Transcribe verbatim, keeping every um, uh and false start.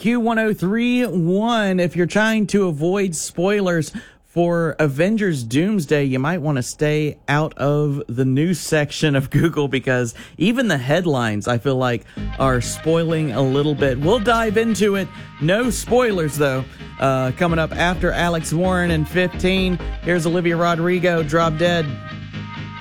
Q one oh three point one. If you're trying to avoid spoilers for Avengers Doomsday, you might want to stay out of the news section of Google because even the headlines, I feel like, are spoiling a little bit. We'll dive into it. No spoilers, though. Uh, coming up after Alex Warren in fifteen, here's Olivia Rodrigo, Drop Dead.